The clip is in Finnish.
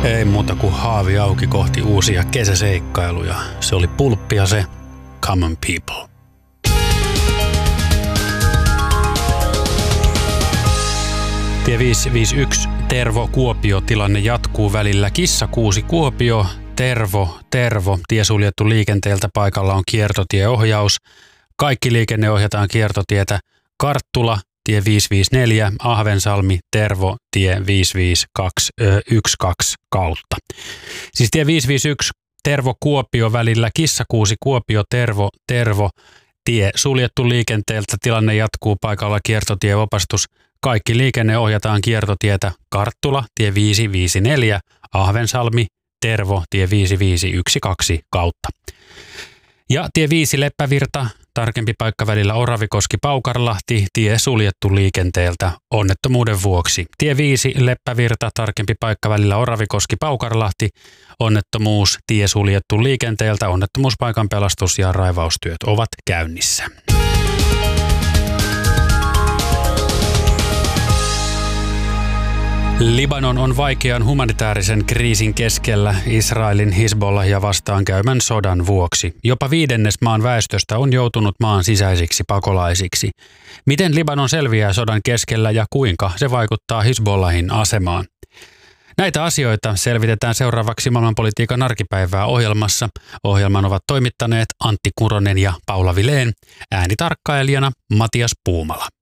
Ei muuta kuin haavi auki kohti uusia kesäseikkailuja. Se oli Pulppia se Common People. Tie 551 Tervo-Kuopio tilanne jatkuu välillä Kissakuusi-Kuopio. Tervo, tie suljettu liikenteeltä, paikalla on kiertotieohjaus. Kaikki liikenne ohjataan kiertotietä Karttula, tie 554, Ahvensalmi, Tervo, tie 55212 kautta. Siis tie 551 Tervo-Kuopio välillä Kissakuusi-Kuopio, Tervo, tie suljettu liikenteeltä, tilanne jatkuu, paikalla kiertotieopastus. Kaikki liikenne ohjataan kiertotietä Karttula, tie 554, Ahvensalmi, Tervo, tie 5512 kautta. Ja tie 5 Leppävirta, tarkempi paikka välillä Oravikoski-Paukarlahti, tie suljettu liikenteeltä onnettomuuden vuoksi. Tie 5 Leppävirta, tarkempi paikka välillä Oravikoski-Paukarlahti, onnettomuus, tie suljettu liikenteeltä, onnettomuuspaikan pelastus- ja raivaustyöt ovat käynnissä. Libanon on vaikean humanitaarisen kriisin keskellä Israelin Hizbollahia vastaan käymän sodan vuoksi. Jopa 1/5 maan väestöstä on joutunut maan sisäisiksi pakolaisiksi. Miten Libanon selviää sodan keskellä ja kuinka se vaikuttaa Hizbollahin asemaan? Näitä asioita selvitetään seuraavaksi maailmanpolitiikan arkipäivää ohjelmassa. Ohjelman ovat toimittaneet Antti Kuronen ja Paula Vilén, äänitarkkailijana Matias Puumala.